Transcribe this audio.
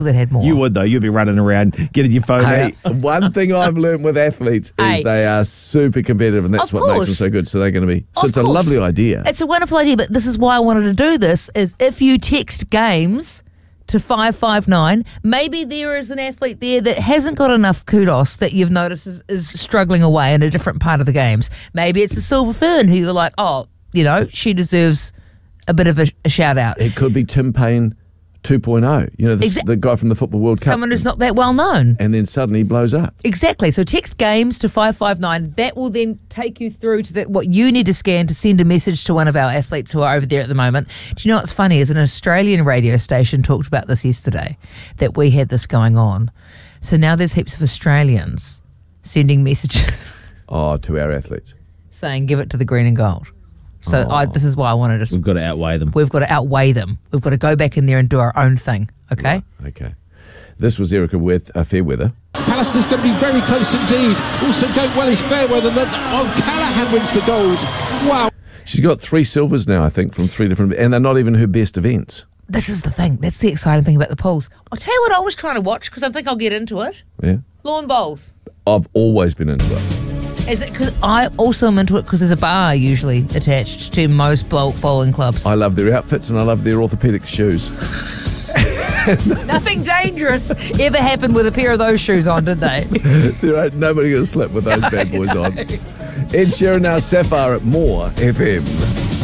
that had more. You would, though. You'd be running around getting your phone Hey, out. one thing I've learned with athletes is they are super competitive, and that's Of what makes them course. so good. So they're going to be. So Of it's a course. lovely idea. It's a wonderful idea, but this is why I wanted to do this, is if you text games to 559, maybe there is an athlete there that hasn't got enough kudos that you've noticed is struggling away in a different part of the games. Maybe it's a Silver Fern who you're like, oh, she deserves a bit of a shout out. It could be Tim Payne 2.0. The guy from the Football World Cup. Someone who's not that well known. And then suddenly he blows up. Exactly. So text games to 559. That will then take you through to what you need to scan to send a message to one of our athletes who are over there at the moment. Do you know what's funny is an Australian radio station talked about this yesterday, that we had this going on. So now there's heaps of Australians sending messages To our athletes. saying give it to the green and gold. So this is why I wanted to... We've got to outweigh them. We've got to outweigh them. We've got to go back in there and do our own thing, okay? Right, okay. This was Erica with Fairweather. Pallister's going to be very close indeed. Also, Goat Well is Fairweather. And then Callahan wins the gold. Wow. She's got 3 silvers now, I think, from 3 different... And they're not even her best events. This is the thing. That's the exciting thing about the pools. I'll tell you what I was trying to watch, because I think I'll get into it. Yeah. Lawn bowls. I've always been into it. Is it because I also am into it because there's a bar usually attached to most bowling clubs? I love their outfits and I love their orthopedic shoes. Nothing dangerous ever happened with a pair of those shoes on, did they? There ain't nobody going to slip with those bad boys on. Ed Sheeran now, Sapphire at More FM.